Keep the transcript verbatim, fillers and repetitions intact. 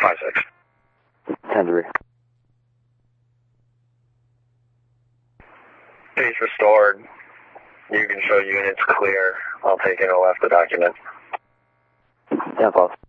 five six. ten three. Base restored. You can show units clear. I'll take it and left the document. ten five.